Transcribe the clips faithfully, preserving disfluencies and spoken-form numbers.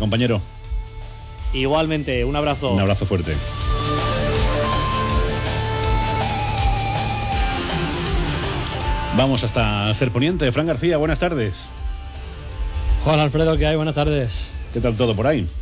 compañero. Igualmente, un abrazo. Un abrazo fuerte. Vamos hasta Ser Poniente. Fran García, buenas tardes. Juan Alfredo, ¿qué hay? Buenas tardes. ¿Qué tal todo por ahí?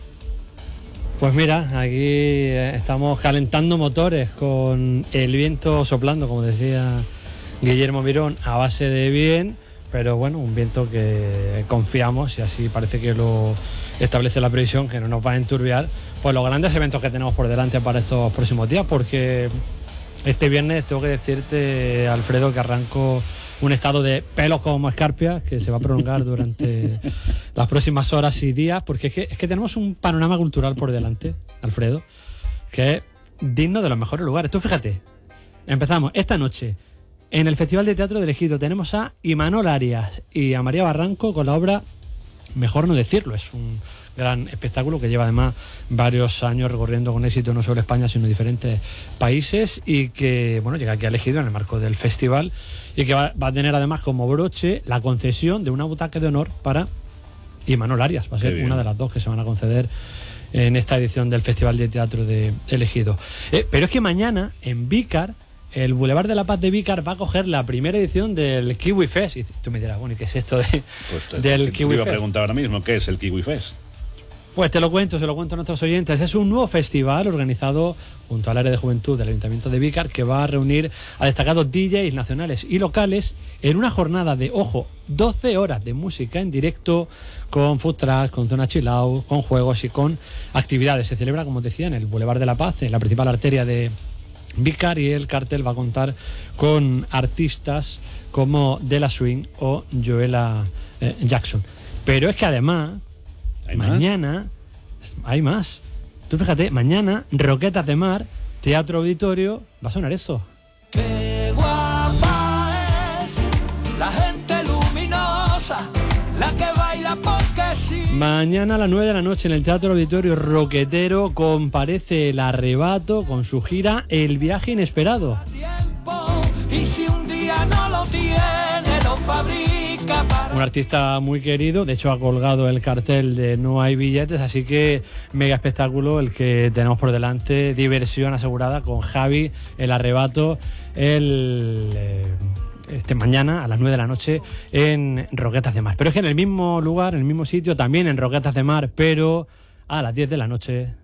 Pues mira, aquí estamos calentando motores con el viento soplando, como decía Guillermo Mirón, a base de bien, pero bueno, un viento que confiamos, y así parece que lo establece la previsión, que no nos va a enturbiar pues los grandes eventos que tenemos por delante para estos próximos días, porque este viernes tengo que decirte, Alfredo, que arranco un estado de pelos como escarpias que se va a prolongar durante las próximas horas y días, porque es que, es que tenemos un panorama cultural por delante, Alfredo, que es digno de los mejores lugares. Tú fíjate, empezamos esta noche en el Festival de Teatro del Ejido. Tenemos a Imanol Arias y a María Barranco con la obra Mejor no decirlo. Es un gran espectáculo que lleva además varios años recorriendo con éxito no solo España sino diferentes países, y que bueno, llega aquí al Ejido en el marco del festival, y que va, va a tener además como broche la concesión de una butaca de honor para Imanol Arias. Va a ser una de las dos que se van a conceder en esta edición del Festival de Teatro de El Ejido. Eh, pero es que mañana en Vícar, el Boulevard de la Paz de Vícar va a coger la primera edición del Kiwi Fest. Y tú me dirás, bueno, ¿y qué es esto de, pues del te, Kiwi te iba Fest? a preguntar ahora mismo, ¿qué es el Kiwi Fest? Pues te lo cuento, se lo cuento a nuestros oyentes. Es un nuevo festival organizado junto al área de juventud del Ayuntamiento de Vícar, que va a reunir a destacados D Js nacionales y locales en una jornada de, ojo, doce horas de música en directo, con food trucks, con zona chill out, con juegos y con actividades. Se celebra, como os decía, en el Boulevard de la Paz, en la principal arteria de Vícar, y el cartel va a contar con artistas como De La Swing o Joella eh, Jackson. Pero es que además ¿Hay mañana más? hay más. Tú fíjate, mañana Roquetas de Mar, Teatro Auditorio, va a sonar eso. Qué guapa es la gente luminosa, la que baila porque sí. Mañana a las nueve de la noche en el Teatro Auditorio Roquetero comparece El Arrebato con su gira El Viaje Inesperado. Y si un día no lo tiene, lo fabrica para... Un artista muy querido, de hecho ha colgado el cartel de No hay billetes, así que mega espectáculo el que tenemos por delante, diversión asegurada con Javi, El Arrebato, el... Eh, este mañana a las nueve de la noche en Roquetas de Mar. Pero es que en el mismo lugar, en el mismo sitio, también en Roquetas de Mar, pero a las diez de la noche